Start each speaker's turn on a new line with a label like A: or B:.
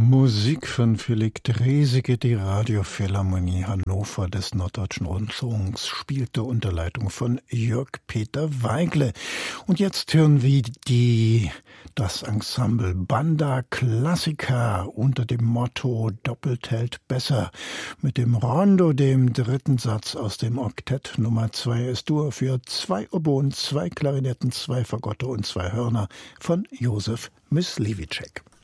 A: Musik von Philipp Draeseke, die Radiophilharmonie Hannover des Norddeutschen Rundfunks spielte unter Leitung von Jörg Peter Weigle. Und jetzt hören wir das Ensemble Banda Classica unter dem Motto Doppelt hält besser mit dem Rondo, dem dritten Satz aus dem Oktett Nummer 2 S-Dur für 2 Oboen, 2 Klarinetten, 2 Fagotto und 2 Hörner von Josef Myslivicek.